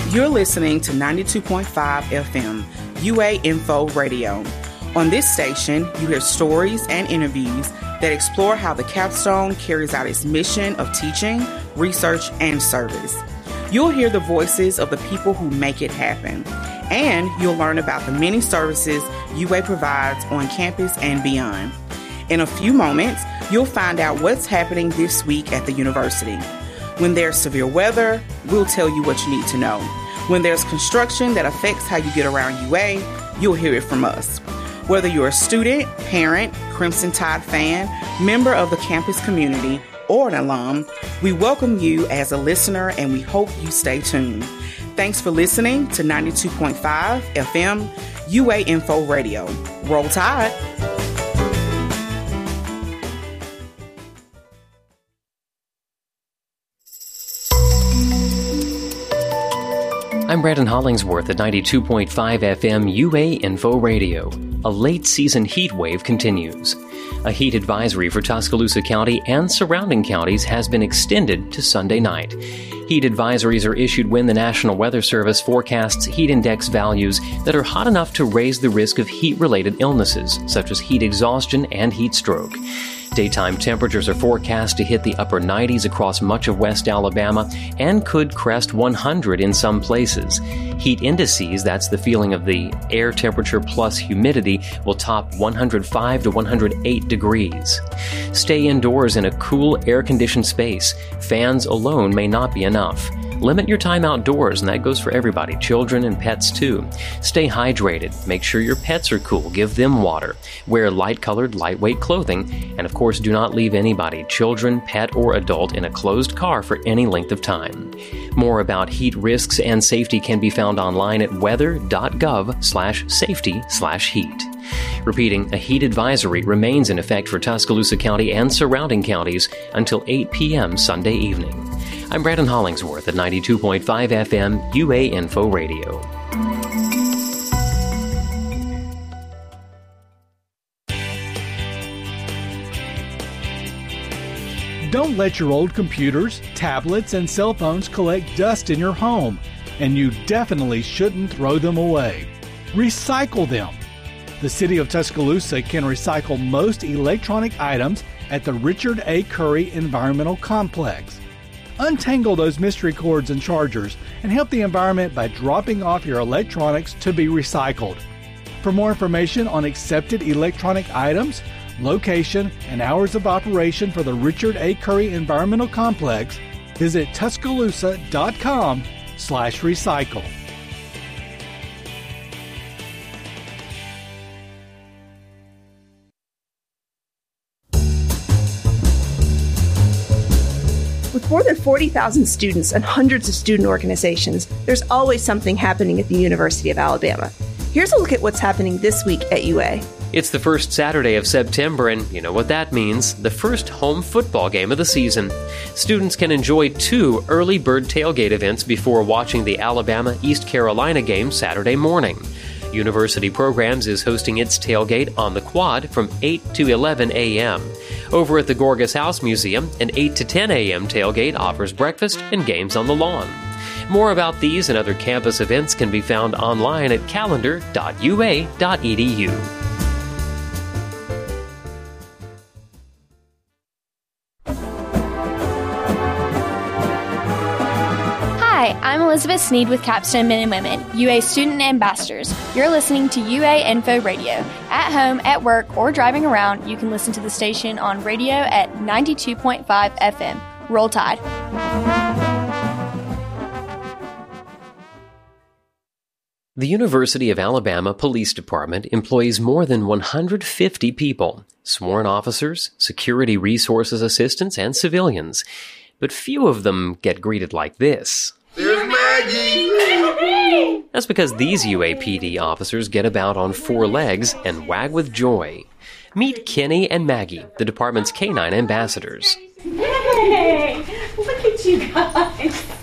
You're listening to 92.5 FM, UA Info Radio. On this station, you hear stories and interviews that explore how the Capstone carries out its mission of teaching, research, and service. You'll hear the voices of the people who make it happen, and you'll learn about the many services UA provides on campus and beyond. In a few moments, you'll find out what's happening this week at the university. When there's severe weather, we'll tell you what you need to know. When there's construction that affects how you get around UA, you'll hear it from us. Whether you're a student, parent, Crimson Tide fan, member of the campus community, or an alum, we welcome you as a listener and we hope you stay tuned. Thanks for listening to 92.5 FM UA Info Radio. Roll Tide! I'm Brandon Hollingsworth at 92.5 FM UA Info Radio. A late-season heat wave continues. A heat advisory for Tuscaloosa County and surrounding counties has been extended to Sunday night. Heat advisories are issued when the National Weather Service forecasts heat index values that are hot enough to raise the risk of heat-related illnesses, such as heat exhaustion and heat stroke. Daytime temperatures are forecast to hit the upper 90s across much of West Alabama and could crest 100 in some places. Heat indices, that's the feeling of the air temperature plus humidity, will top 105 to 108 degrees. Stay indoors in a cool, air-conditioned space. Fans alone may not be enough. Limit your time outdoors, and that goes for everybody, children and pets too. Stay hydrated. Make sure your pets are cool. Give them water. Wear light-colored, lightweight clothing. And of course, do not leave anybody, children, pet, or adult, in a closed car for any length of time. More about heat risks and safety can be found online at weather.gov/safety/heat. Repeating, a heat advisory remains in effect for Tuscaloosa County and surrounding counties until 8 p.m. Sunday evening. I'm Brandon Hollingsworth at 92.5 FM UA Info Radio. Don't let your old computers, tablets, and cell phones collect dust in your home, and you definitely shouldn't throw them away. Recycle them. The City of Tuscaloosa can recycle most electronic items at the Richard A. Curry Environmental Complex. Untangle those mystery cords and chargers and help the environment by dropping off your electronics to be recycled. For more information on accepted electronic items, location, and hours of operation for the Richard A. Curry Environmental Complex, visit Tuscaloosa.com/recycle. With more than 40,000 students and hundreds of student organizations, there's always something happening at the University of Alabama. Here's a look at what's happening this week at UA. It's the first Saturday of September, and you know what that means. The first home football game of the season. Students can enjoy 2 early bird tailgate events before watching the Alabama-East Carolina game Saturday morning. University Programs is hosting its tailgate on the Quad from 8 to 11 a.m. Over at the Gorgas House Museum, an 8 to 10 a.m. tailgate offers breakfast and games on the lawn. More about these and other campus events can be found online at calendar.ua.edu. Hi, I'm Elizabeth Sneed with Capstone Men and Women, UA Student Ambassadors. You're listening to UA Info Radio. At home, at work, or driving around, you can listen to the station on radio at 92.5 FM. Roll Tide. The University of Alabama Police Department employs more than 150 people, sworn officers, security resources assistants, and civilians. But few of them get greeted like this. There's Maggie! That's because these UAPD officers get about on 4 legs and wag with joy. Meet Kenny and Maggie, the department's canine ambassadors. Hey, look at you guys.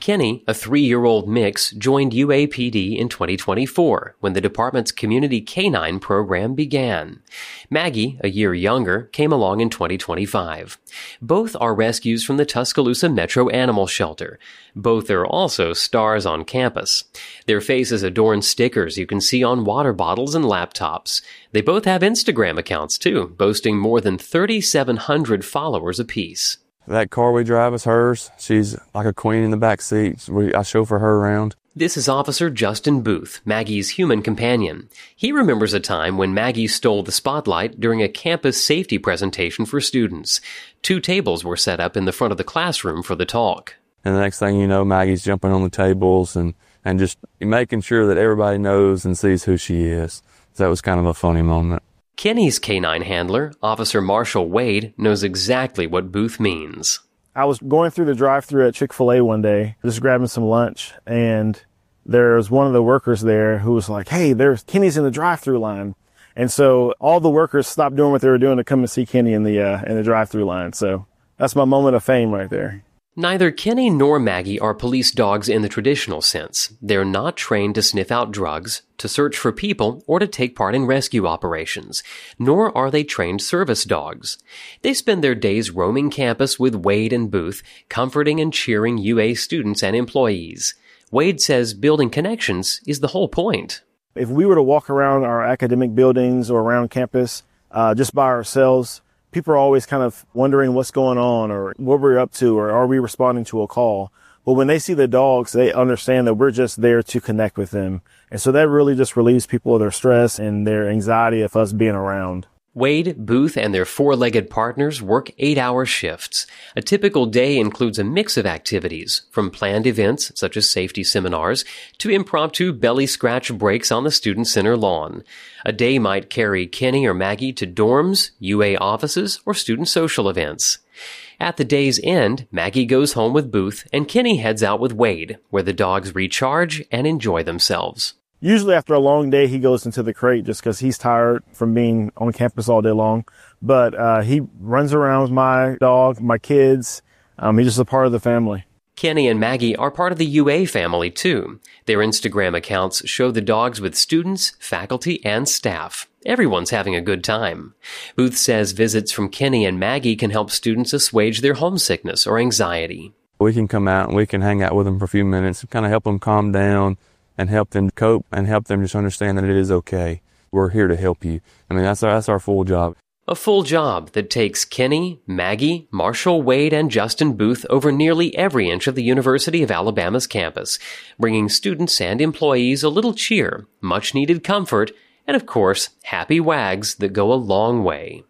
Kenny, a 3-year-old mix, joined UAPD in 2024 when the department's Community Canine program began. Maggie, a year younger, came along in 2025. Both are rescues from the Tuscaloosa Metro Animal Shelter. Both are also stars on campus. Their faces adorn stickers you can see on water bottles and laptops. They both have Instagram accounts, too, boasting more than 3,700 followers apiece. That car we drive is hers. She's like a queen in the back seat. I chauffeur her around. This is Officer Justin Booth, Maggie's human companion. He remembers a time when Maggie stole the spotlight during a campus safety presentation for students. 2 tables were set up in the front of the classroom for the talk. And the next thing you know, Maggie's jumping on the tables and just making sure that everybody knows and sees who she is. So that was kind of a funny moment. Kenny's canine handler, Officer Marshall Wade, knows exactly what Booth means. I was going through the drive-thru at Chick-fil-A one day, just grabbing some lunch, and there was one of the workers there who was like, "Hey, there's Kenny's in the drive-thru line." And so all the workers stopped doing what they were doing to come and see Kenny in the drive-thru line. So that's my moment of fame right there. Neither Kenny nor Maggie are police dogs in the traditional sense. They're not trained to sniff out drugs, to search for people, or to take part in rescue operations. Nor are they trained service dogs. They spend their days roaming campus with Wade and Booth, comforting and cheering UA students and employees. Wade says building connections is the whole point. If we were to walk around our academic buildings or around campus just by ourselves, people are always kind of wondering what's going on or what we're up to or are we responding to a call. But when they see the dogs, they understand that we're just there to connect with them. And so that really just relieves people of their stress and their anxiety of us being around. Wade, Booth, and their 4-legged partners work 8-hour shifts. A typical day includes a mix of activities, from planned events, such as safety seminars, to impromptu belly-scratch breaks on the student center lawn. A day might carry Kenny or Maggie to dorms, UA offices, or student social events. At the day's end, Maggie goes home with Booth, and Kenny heads out with Wade, where the dogs recharge and enjoy themselves. Usually after a long day, he goes into the crate just because he's tired from being on campus all day long. But he runs around with my dog, my kids. He's just a part of the family. Kenny and Maggie are part of the UA family, too. Their Instagram accounts show the dogs with students, faculty, and staff. Everyone's having a good time. Booth says visits from Kenny and Maggie can help students assuage their homesickness or anxiety. We can come out and we can hang out with them for a few minutes and kind of help them calm down and help them cope and help them just understand that it is okay. We're here to help you. I mean, that's our full job. A full job that takes Kenny, Maggie, Marshall Wade, and Justin Booth over nearly every inch of the University of Alabama's campus, bringing students and employees a little cheer, much-needed comfort, and, of course, happy wags that go a long way.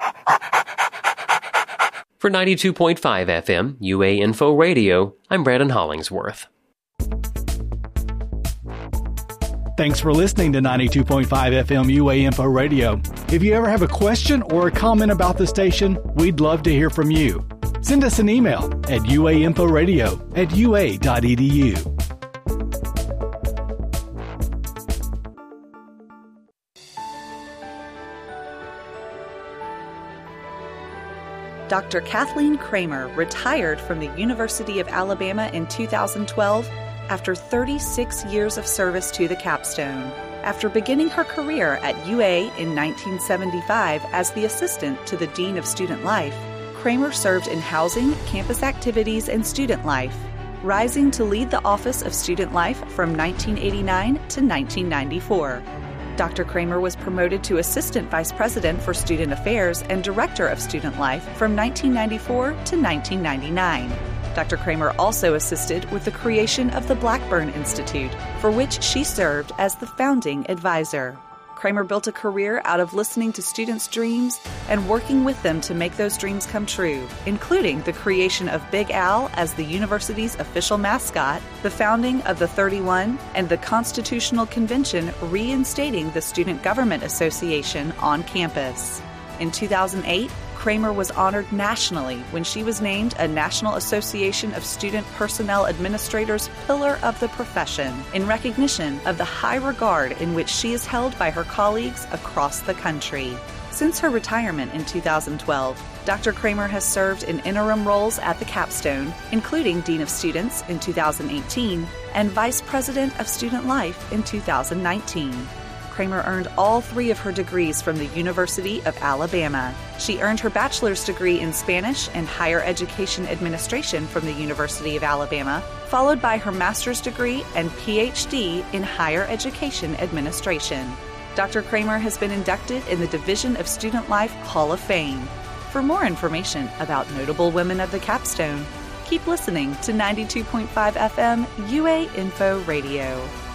For 92.5 FM, UA Info Radio, I'm Brandon Hollingsworth. Thanks for listening to 92.5 FM UA Info Radio. If you ever have a question or a comment about the station, we'd love to hear from you. Send us an email at uainforadio@ua.edu. Dr. Kathleen Kramer retired from the University of Alabama in 2012 after 36 years of service to the capstone. After beginning her career at UA in 1975 as the assistant to the Dean of Student Life, Kramer served in housing, campus activities, and student life, rising to lead the Office of Student Life from 1989 to 1994. Dr. Kramer was promoted to Assistant Vice President for Student Affairs and Director of Student Life from 1994 to 1999. Dr. Kramer also assisted with the creation of the Blackburn Institute, for which she served as the founding advisor. Kramer built a career out of listening to students' dreams and working with them to make those dreams come true, including the creation of Big Al as the university's official mascot, the founding of the 31, and the Constitutional Convention reinstating the Student Government Association on campus. In 2008, Kramer was honored nationally when she was named a National Association of Student Personnel Administrators Pillar of the Profession in recognition of the high regard in which she is held by her colleagues across the country. Since her retirement in 2012, Dr. Kramer has served in interim roles at the Capstone, including Dean of Students in 2018 and Vice President of Student Life in 2019. Kramer earned all 3 of her degrees from the University of Alabama. She earned her bachelor's degree in Spanish and Higher Education Administration from the University of Alabama, followed by her master's degree and PhD in Higher Education Administration. Dr. Kramer has been inducted in the Division of Student Life Hall of Fame. For more information about notable women of the Capstone, keep listening to 92.5 FM UA Info Radio.